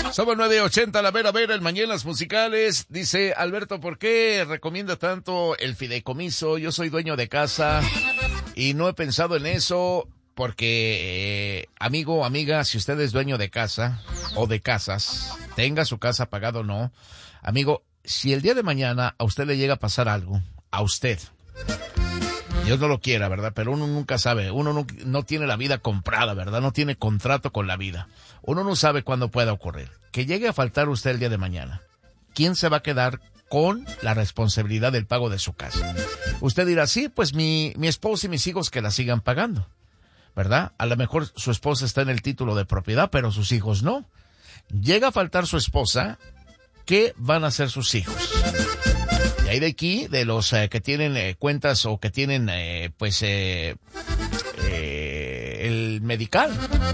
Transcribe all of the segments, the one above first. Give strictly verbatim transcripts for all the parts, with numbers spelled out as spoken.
Somos nueve ochenta, la vera vera, el Mañanas Musicales. Dice Alberto, ¿por qué recomienda tanto el fideicomiso? Yo soy dueño de casa y no he pensado en eso porque, eh, amigo, amiga, si usted es dueño de casa o de casas, tenga su casa pagada o no, amigo, si el día de mañana a usted le llega a pasar algo, a usted, Dios no lo quiera, ¿verdad? Pero uno nunca sabe, uno no, no tiene la vida comprada, ¿verdad? No tiene contrato con la vida. Uno no sabe cuándo pueda ocurrir. Que llegue a faltar usted el día de mañana, ¿quién se va a quedar con la responsabilidad del pago de su casa? Usted dirá, sí, pues mi, mi esposa y mis hijos que la sigan pagando, ¿verdad? A lo mejor su esposa está en el título de propiedad, pero sus hijos no. Llega a faltar su esposa, ¿qué van a hacer sus hijos? Y hay de aquí, de los eh, que tienen eh, cuentas o que tienen, eh, pues, eh, eh, el medical.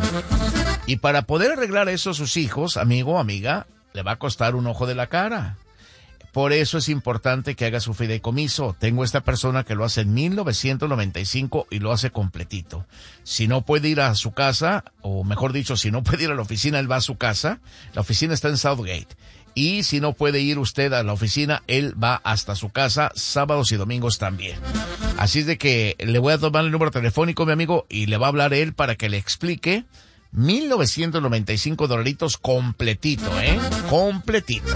Y para poder arreglar eso a sus hijos, amigo, amiga, le va a costar un ojo de la cara. Por eso es importante que haga su fideicomiso. Tengo esta persona que lo hace en mil novecientos noventa y cinco y lo hace completito. Si no puede ir a su casa, o mejor dicho, si no puede ir a la oficina, él va a su casa. La oficina está en Southgate. Y si no puede ir usted a la oficina, él va hasta su casa, sábados y domingos también. Así es de que le voy a tomar el número telefónico, mi amigo, y le va a hablar él para que le explique. mil novecientos noventa y cinco dolaritos completito, ¿eh? Completito.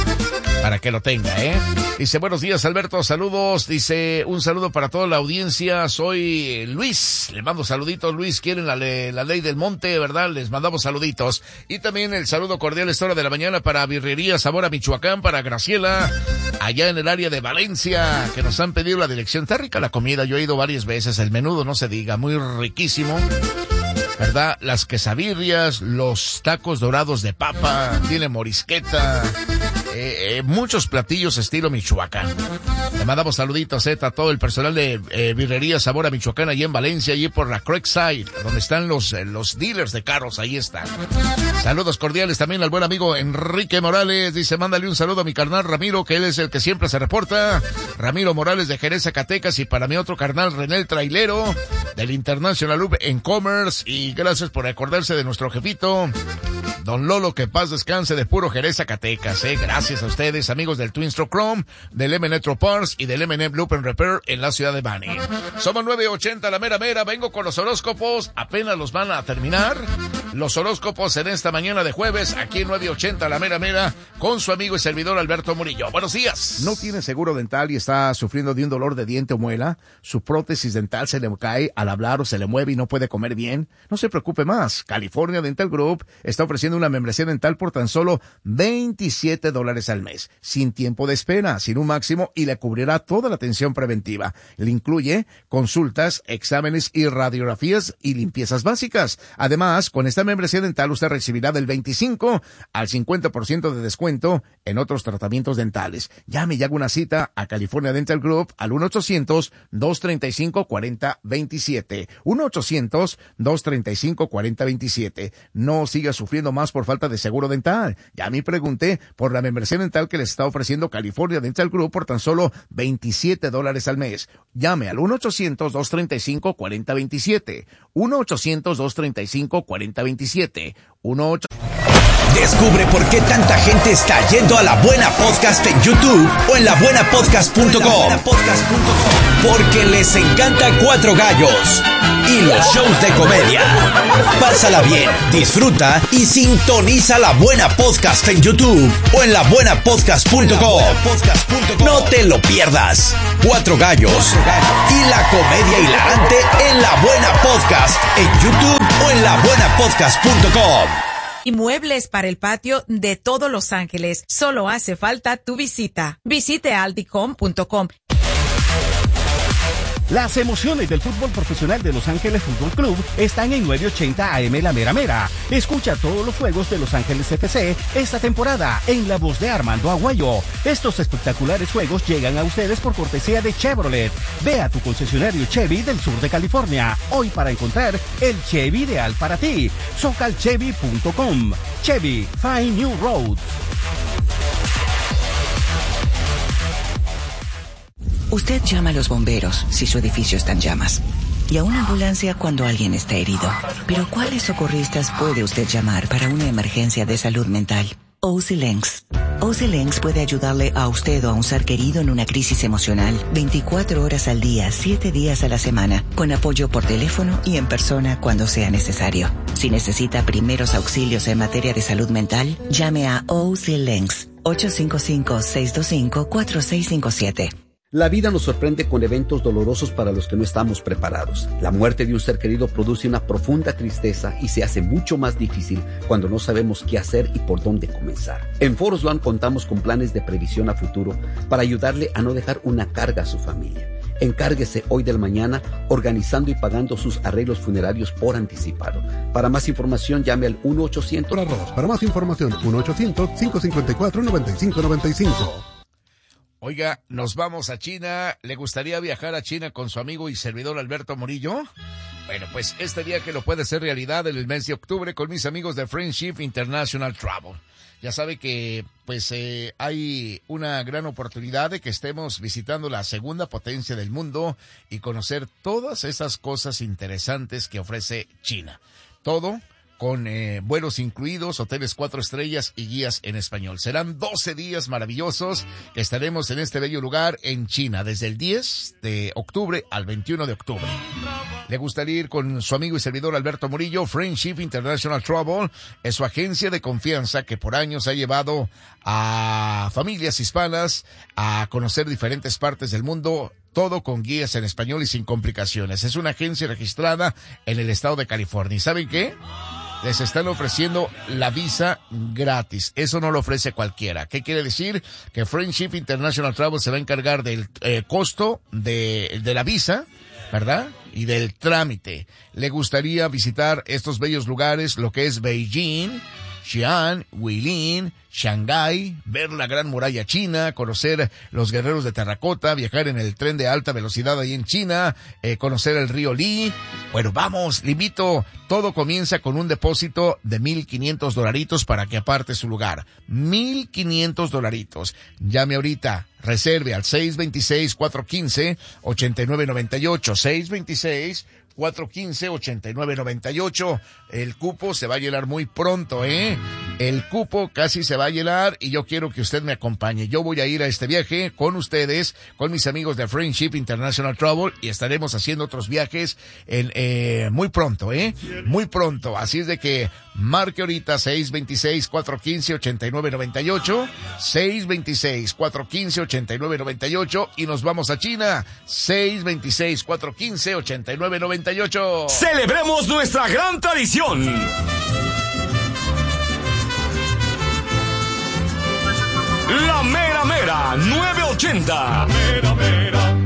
Para que lo tenga, ¿eh? Dice, buenos días, Alberto, saludos. Dice, un saludo para toda la audiencia. Soy Luis. Le mando saluditos, Luis. Quieren la, le, la ley del monte, ¿verdad? Les mandamos saluditos. Y también el saludo cordial esta hora de la mañana para Birrería Sabor a Michoacán, para Graciela, allá en el área de Valencia, que nos han pedido la dirección. Está rica la comida, yo he ido varias veces. El menudo, no se diga, muy riquísimo, ¿verdad? Las quesabirrias, los tacos dorados de papa, tiene morisqueta, eh, eh, muchos platillos estilo Michoacán. Le mandamos saluditos eh, a todo el personal de eh, Birrería Sabor a Michoacán, allí en Valencia, allí por la Creekside, donde están los, eh, los dealers de carros, ahí están. Saludos cordiales también al buen amigo Enrique Morales. Dice, mándale un saludo a mi carnal Ramiro, que él es el que siempre se reporta. Ramiro Morales de Jerez, Zacatecas, y para mi otro carnal René el Trailero, del International Loop en Commerce. Y gracias por acordarse de nuestro jefito, Don Lolo, que paz descanse, de puro Jerez, Zacatecas, eh. Gracias a ustedes, amigos del Twin Stroke Chrome, del M N Netro Parts y del M N Loop and Repair en la ciudad de Bani. Somos nueve ochenta, la mera mera. Vengo con los horóscopos, apenas los van a terminar. Los horóscopos en esta mañana de jueves, aquí en nueve ochenta, la mera mera, con su amigo y servidor Alberto Murillo. Buenos días. ¿No tiene seguro dental y está sufriendo de un dolor de diente o muela? ¿Su prótesis dental se le cae al hablar o se le mueve y no puede comer bien? No se preocupe más. California Dental Group está ofreciendo una membresía dental por tan solo veintisiete dólares al mes, sin tiempo de espera, sin un máximo, y le cubrirá toda la atención preventiva. Le incluye consultas, exámenes y radiografías y limpiezas básicas. Además, con esta membresía dental usted recibirá del veinticinco al cincuenta por ciento de descuento en otros tratamientos dentales. Llame y haga una cita a California Dental Group al uno ochocientos, dos treinta y cinco, cuarenta veintisiete. uno ochocientos, dos treinta y cinco, cuarenta veintisiete. No siga sufriendo más por falta de seguro dental. Ya me pregunté por la membresía dental que les está ofreciendo California Dental Group por tan solo veintisiete dólares al mes. Llame al uno ochocientos, dos treinta y cinco, cuarenta veintisiete. uno ochocientos, dos treinta y cinco, cuarenta veintisiete. uno ocho... Descubre por qué tanta gente está yendo a La Buena Podcast en YouTube o en la buena podcast punto com. Porque les encanta Cuatro Gallos y los shows de comedia. Pásala bien, disfruta y sintoniza La Buena Podcast en YouTube o en la buena podcast punto com. No te lo pierdas. Cuatro Gallos y la comedia hilarante en La Buena Podcast en YouTube o en la buena podcast punto com. Y muebles para el patio de todo Los Ángeles. Solo hace falta tu visita. Visite aldicom punto com. Las emociones del fútbol profesional de Los Ángeles Fútbol Club están en nueve ochenta A M La Mera Mera. Escucha todos los juegos de Los Ángeles F C esta temporada en la voz de Armando Aguayo. Estos espectaculares juegos llegan a ustedes por cortesía de Chevrolet. Ve a tu concesionario Chevy del sur de California hoy para encontrar el Chevy ideal para ti. socal chevy punto com. Chevy, find new roads. Usted llama a los bomberos si su edificio está en llamas. y a una ambulancia cuando alguien está herido. Pero ¿cuáles socorristas puede usted llamar para una emergencia de salud mental? O C L E N C S. O C L E N C S puede ayudarle a usted o a un ser querido en una crisis emocional veinticuatro horas al día, siete días a la semana, con apoyo por teléfono y en persona cuando sea necesario. Si necesita primeros auxilios en materia de salud mental, llame a O C L E N C S ocho cinco cinco, seis dos cinco, cuatro seis cinco siete. La vida nos sorprende con eventos dolorosos para los que no estamos preparados. La muerte de un ser querido produce una profunda tristeza y se hace mucho más difícil cuando no sabemos qué hacer y por dónde comenzar. En Forest Lawn contamos con planes de previsión a futuro para ayudarle a no dejar una carga a su familia. Encárguese hoy del mañana organizando y pagando sus arreglos funerarios por anticipado. Para más información llame al uno ochocientos. Para más información, uno ochocientos, cinco cinco cuatro, nueve cinco nueve cinco. Oiga, nos vamos a China. ¿Le gustaría viajar a China con su amigo y servidor Alberto Murillo? Bueno, pues este viaje lo puede hacer realidad en el mes de octubre con mis amigos de Friendship International Travel. Ya sabe que pues eh, hay una gran oportunidad de que estemos visitando la segunda potencia del mundo y conocer todas esas cosas interesantes que ofrece China. Todo con eh, vuelos incluidos, hoteles cuatro estrellas y guías en español. Serán doce días maravillosos que estaremos en este bello lugar en China, desde el diez de octubre al veintiuno de octubre. ¿Le gustaría ir con su amigo y servidor Alberto Murillo? Friendship International Travel es su agencia de confianza que por años ha llevado a familias hispanas a conocer diferentes partes del mundo, todo con guías en español y sin complicaciones. Es una agencia registrada en el estado de California. ¿Y saben qué? Les están ofreciendo la visa gratis. Eso no lo ofrece cualquiera. ¿Qué quiere decir? Que Friendship International Travel se va a encargar del eh, costo de, de la visa, ¿verdad? Y del trámite. ¿Le gustaría visitar estos bellos lugares, lo que es Beijing, Xi'an, Guilin, Shanghái, ver la Gran Muralla China, conocer los guerreros de terracota, viajar en el tren de alta velocidad ahí en China, eh, conocer el río Li? Bueno, vamos, le invito. Todo comienza con un depósito de mil quinientos dolaritos para que aparte su lugar. Mil quinientos dolaritos. Llame ahorita, reserve al seis dos seis, cuatro uno cinco, ocho nueve nueve ocho, seis dos seis, cuatro uno cinco, ocho nueve nueve ocho. El cupo se va a llenar muy pronto, ¿eh? El cupo casi se va a llenar y yo quiero que usted me acompañe. Yo voy a ir a este viaje con ustedes, con mis amigos de Friendship International Travel, y estaremos haciendo otros viajes en, eh, muy pronto, ¿eh? Muy pronto. Así es de que marque ahorita seis dos seis, cuatro uno cinco, ocho nueve nueve ocho, seis dos seis, cuatro uno cinco, ocho nueve nueve ocho y nos vamos a China. seis dos seis, cuatro uno cinco, ocho nueve nueve ocho. Celebremos nuestra gran tradición. La Mera Mera nueve ochenta. Mera Mera.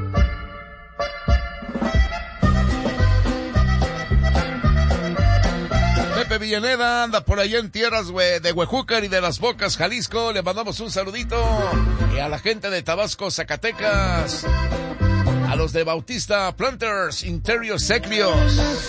Pepe Villaneda anda por allá en tierras we, de Huejúcar y de Las Bocas, Jalisco. Le mandamos un saludito. Y a la gente de Tabasco, Zacatecas. A los de Bautista Planters, Interior Seclios.